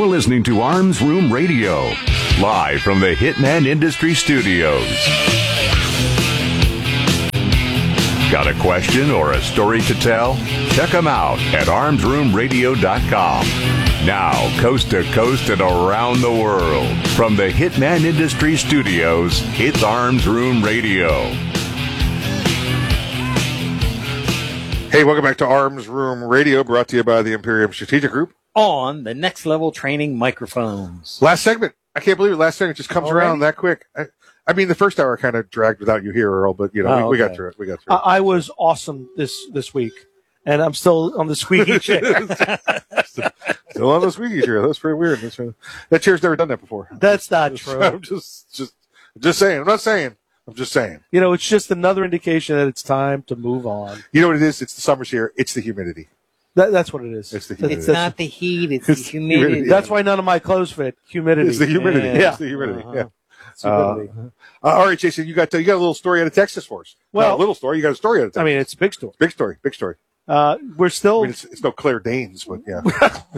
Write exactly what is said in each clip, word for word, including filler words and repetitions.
You're listening to Arms Room Radio, live from the Hitman Industry Studios. Got a question or a story to tell? Check them out at arms room radio dot com. Now, coast to coast and around the world, from the Hitman Industry Studios, it's Arms Room Radio. Hey, welcome back to Arms Room Radio, brought to you by the Imperium Strategic Group. On the Next Level Training microphones. Last segment. I can't believe it. Last segment just comes Already? around that quick. I, I mean, the first hour kind of dragged without you here, Earl, but, you know, Oh, we, we okay. got through it. We got through it. I, I was awesome this, this week, and I'm still on the squeaky chair. Still on the squeaky chair. That's pretty weird. That's really, that chair's never done that before. That's not true. I'm just, just, just saying. I'm not saying. I'm just saying. You know, it's just another indication that it's time to move on. You know what it is? It's the summer's here. It's the humidity. That, that's what it is. It's the That- humidity. It's that's, not the heat, it's, It's the humidity. humidity. that's why none of my clothes fit. Humidity. It's the humidity. Yeah. It's the humidity. Uh-huh. Yeah. It's humidity. Uh, all right, Jason, you got you got a little story out of Texas for us. Well- Not a little story. You got a story out of Texas. I mean, it's a big story. big story. Big story. Uh, we're I still, mean, it's, it's no Claire Danes, but yeah.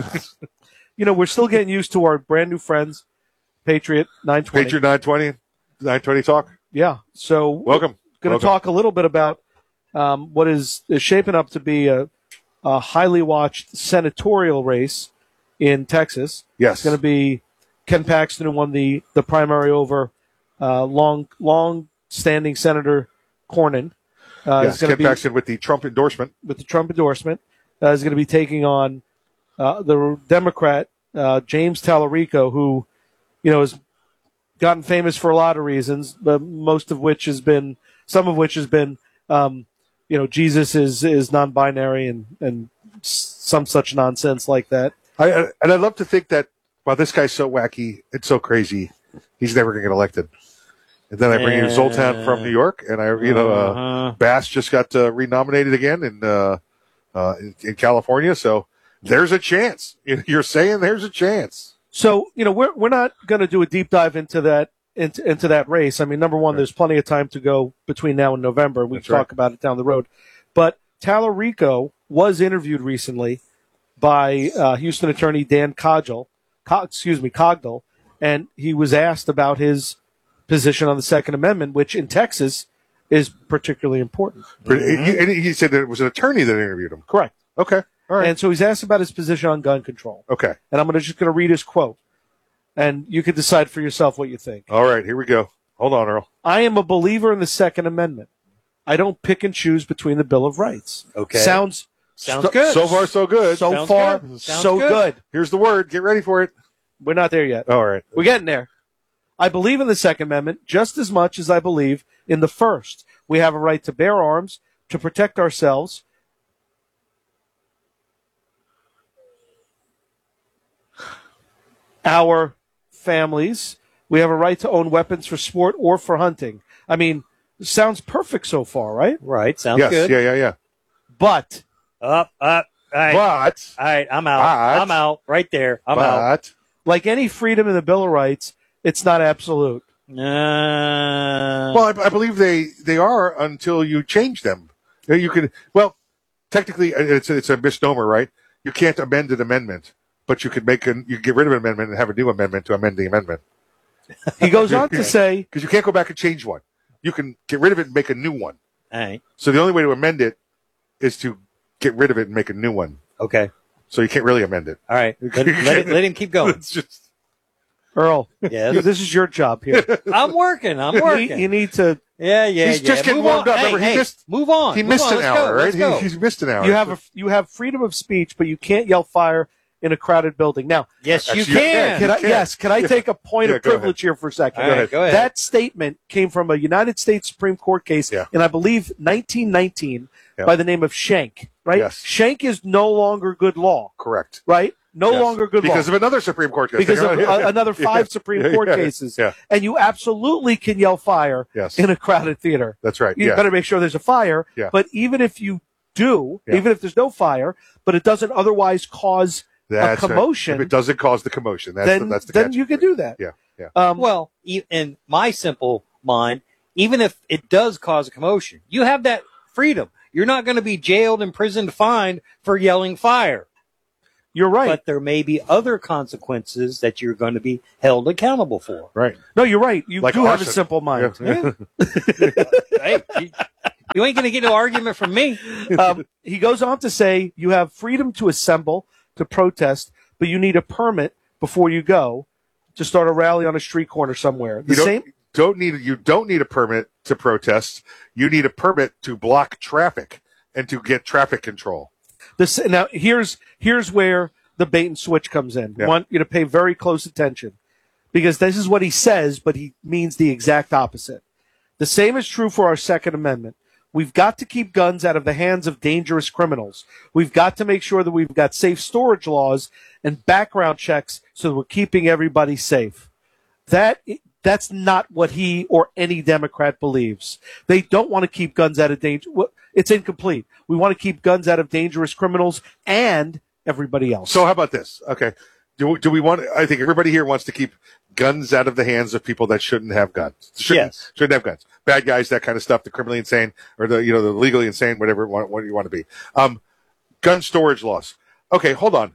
you know, we're still getting used to our brand new friends, Patriot nine twenty. Patriot nine twenty, nine twenty talk. Yeah. So Welcome. Going to Welcome. talk a little bit about um, what is, is shaping up to be a, a highly watched senatorial race in Texas. Yes. It's going to be Ken Paxton, who won the, the primary over uh, long long standing Senator Cornyn. Uh, yes, is going to Ken be Paxton with the Trump endorsement. with the Trump endorsement. Uh, is going to be taking on uh, the Democrat uh, James Tallarico, who you know has gotten famous for a lot of reasons, but most of which has been some of which has been um, you know Jesus is is non-binary and and some such nonsense like that. I, I, and I'd love to think that, wow, this guy's so wacky and so crazy, he's never going to get elected. And then I bring in Yeah. Zoltan from New York, and I, you know, uh, Uh-huh. Bass just got uh, renominated again in, uh, uh, in in California. So there's a chance. You're saying there's a chance. So you know we're we're not going to do a deep dive into that into into that race. I mean, number one, there's plenty of time to go between now and November. We That's can talk right. about it down the road. But Tallarico was interviewed recently by uh, Houston attorney Dan Cogdell, Co- excuse me, Cogdell, and he was asked about his position on the Second Amendment, which in Texas is particularly important. But he, and he said that it was an attorney that interviewed him. Correct. Okay. All right. And so he's asked about his position on gun control. Okay. And I'm gonna just going to read his quote, and you can decide for yourself what you think. All right. Here we go. Hold on, Earl. I am a believer in the Second Amendment. I don't pick and choose between the Bill of Rights. Okay. Sounds Sounds so, good. So far, so good. So Sounds far, good. Sounds so good. good. Here's the word. Get ready for it. We're not there yet. All right. We're getting there. I believe in the Second Amendment just as much as I believe in the First. We have a right to bear arms, to protect ourselves. Our families. We have a right to own weapons for sport or for hunting. I mean, sounds perfect so far, right? Right, sounds Yes. good. Yeah, yeah, yeah. But Up, up. All right. But, All right, I'm out. But- I'm out. Right there. I'm out. but, like any freedom in the Bill of Rights, it's not absolute. Uh, well, I, I believe they, they are until you change them. You know, you can, well, technically, uh, it's a, it's a misnomer, right? You can't amend an amendment, but you can make an, you can get rid of an amendment and have a new amendment to amend the amendment. He goes on to say, Because you can't go back and change one. You can get rid of it and make a new one. all right. So the only way to amend it is to get rid of it and make a new one. Okay. So you can't really amend it. All right. Let, let, it, let him keep going. It's just, Earl, Yes. this is your job here. I'm working. I'm you, working. you need to. yeah, yeah, He's yeah. just getting Move warmed on. up. Hey, Remember, he hey, missed- move on. he Move missed on. an Let's hour, go. right? Let's go. He, he's missed an hour. You have a, you have freedom of speech, but you can't yell fire in a crowded building. Now, Yes, you Actually, you can. can I, can. yes, can I take a point Yeah, of go ahead. privilege here for a second? All right, go ahead. That statement came from a United States Supreme Court case Yeah. in, I believe, nineteen nineteen Yeah. by the name of Schenck, right? Yes. Schenck is no longer good law, Correct. right? No Yes. longer good because law. of another Supreme Court case. because of Yeah, uh, yeah. another five Yeah. Supreme Yeah, Court yeah. cases. Yeah. And you absolutely can yell fire Yes. in a crowded theater. That's right. You Yeah. better make sure there's a fire. Yeah. But even if you do, Yeah. even if there's no fire, but it doesn't otherwise cause That's a right. commotion, If it doesn't cause the commotion, that's then, the, that's the then catch. you can do that. Yeah. Yeah. Um, Well, e- in my simple mind, even if it does cause a commotion, you have that freedom. You're not going to be jailed, imprisoned, fined for yelling fire. You're right. But there may be other consequences that you're going to be held accountable for. Right. No, you're right. You Like do have a arson. simple mind. Yeah. Hey, you, you ain't going to get no argument from me. um, he goes on to say you have freedom to assemble, to protest, but you need a permit before you go to start a rally on a street corner somewhere. The You don't, same. don't need you don't need a permit to protest. You need a permit to block traffic and to get traffic control. This now here's here's where the bait and switch comes in. Yeah. I want you to pay very close attention because this is what he says, but he means the exact opposite. The same is true for our Second Amendment. We've got to keep guns out of the hands of dangerous criminals. We've got to make sure that we've got safe storage laws and background checks so that we're keeping everybody safe. That that's not what he or any Democrat believes. They don't want to keep guns out of danger. Well, it's incomplete. We want to keep guns out of dangerous criminals and everybody else. So how about this? Okay. Do, do we want, I think everybody here wants to keep guns out of the hands of people that shouldn't have guns. Shouldn't, Yes. Shouldn't have guns. Bad guys, that kind of stuff, the criminally insane or the, you know, the legally insane, whatever what, what you want to be. Um, gun storage laws. Okay, hold on.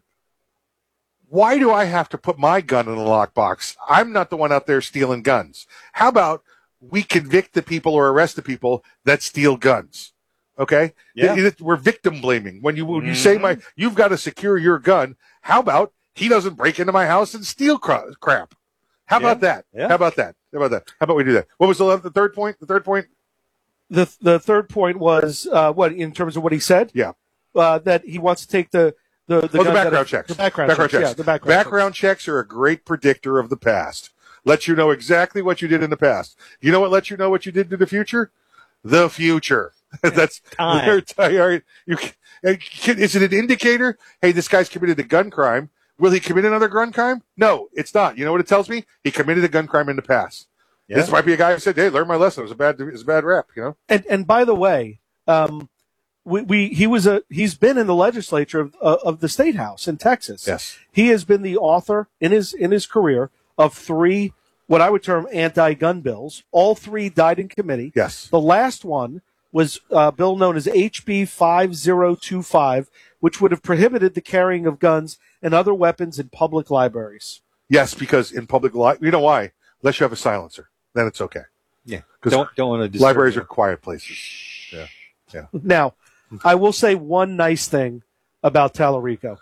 Why do I have to put my gun in a lockbox? I'm not the one out there stealing guns. How about we convict the people or arrest the people that steal guns? Okay? Yeah. It- it- we're victim blaming. When you when you say my you've got to secure your gun, how about he doesn't break into my house and steal cra- crap? How Yeah. about that? Yeah. How about that? How about that? How about we do that? What was the, the third point? The third point? the the third point was uh, what in terms of what he said. Yeah. Uh, that he wants to take the the, the, Oh, the guns out background of- checks. The background, checks. Yeah, the background, Background checks are a great predictor of the past. Let you know exactly what you did in the past. You know what lets you know what you did in the future? The future. That's Time. all right. You can, can- is it an indicator? Hey, this guy's committed a gun crime. Will he commit another gun crime? No, it's not. You know what it tells me? He committed a gun crime in the past. Yeah. This might be a guy who said, "Hey, learn my lesson. It was a bad, it was a bad rap." You know. And and by the way, um, we, we he was a he's been in the legislature of, uh, of the state house in Texas. Yes. He has been the author in his in his career of three what I would term anti-gun bills. All three died in committee. Yes. The last one was a bill known as H B five oh two five, which would have prohibited the carrying of guns and other weapons in public libraries. Yes, because in public li- you know why? Unless you have a silencer, then it's okay. Yeah. 'Cause Don't don't want to Libraries are quiet places. Yeah. Yeah. Now, I will say one nice thing about Tallarico.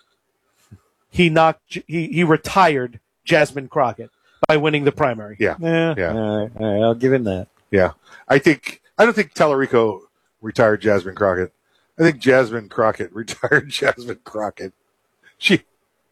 He knocked he he retired Jasmine Crockett by winning the primary. Yeah. Yeah. Yeah. All right, all right, I'll give him that. Yeah. I think I don't think Tallarico retired Jasmine Crockett. I think Jasmine Crockett retired Jasmine Crockett. She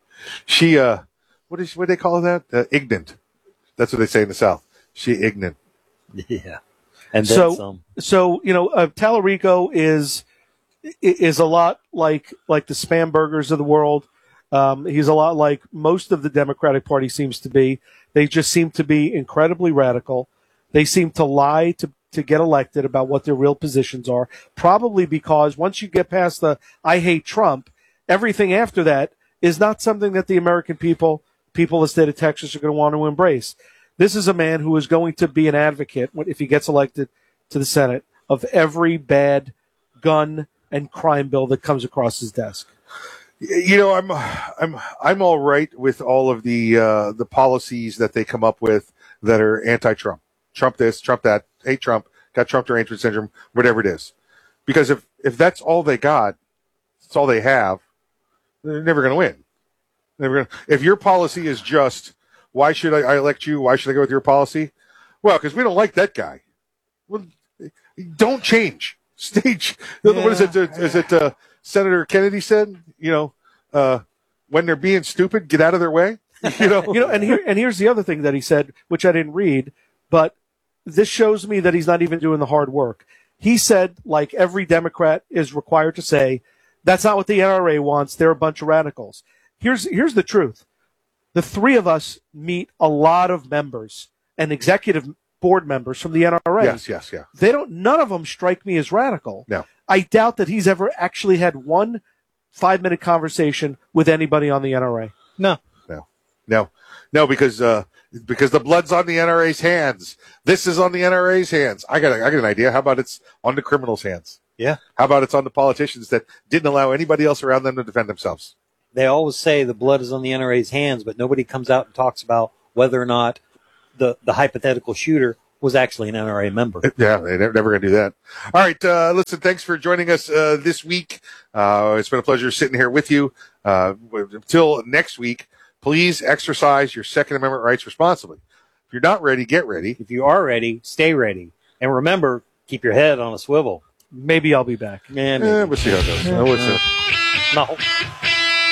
she uh what is what do they call that? Uh, ignorant. That's what they say in the South. She ignorant. Yeah. And then So some. so you know uh, Tallarico is is a lot like like the spam burgers of the world. Um, he's a lot like most of the Democratic Party seems to be. They just seem to be incredibly radical. They seem to lie to to get elected about what their real positions are, probably because once you get past the I hate Trump, everything after that is not something that the American people, people of the state of Texas are going to want to embrace. This is a man who is going to be an advocate, if he gets elected to the Senate, of every bad gun and crime bill that comes across his desk. You know, I'm I'm I'm all right with all of the uh, the policies that they come up with that are anti-Trump. Trump this, Trump that, hate Trump, got Trump derangement syndrome, whatever it is. Because if, if that's all they got, that's all they have, they're never going to win. Never gonna, if your policy is just, why should I, I elect you? Why should I go with your policy? Well, because we don't like that guy. Well, don't change. Stage. Yeah, what is it? Is it uh, Senator Kennedy said? You know, uh, when they're being stupid, get out of their way. You know, You know, and here and here's the other thing that he said, which I didn't read, but this shows me that he's not even doing the hard work. He said, like every Democrat is required to say, that's not what the N R A wants. They're a bunch of radicals. Here's here's the truth. The three of us meet a lot of members and executive board members from the N R A. yes, yes, yeah. They don't. None of them strike me as radical. No. I doubt that he's ever actually had one five minute conversation with anybody on the N R A. No. No, no, because uh, because the blood's on the N R A's hands. This is on the N R A's hands. I got a, I got an idea. How about it's on the criminals' hands? Yeah. How about it's on the politicians that didn't allow anybody else around them to defend themselves? they always say the blood is on the N R A's hands, but nobody comes out and talks about whether or not the, the hypothetical shooter was actually an N R A member. Yeah, they're never, never going to do that. All right, uh, listen, thanks for joining us uh, this week. Uh, it's been a pleasure sitting here with you. Uh, until next week, please exercise your Second Amendment rights responsibly. If you're not ready, get ready. If you are ready, stay ready. And remember, keep your head on a swivel. Maybe I'll be back. Yeah, Eh, we'll see how it goes. Uh, we'll see. No.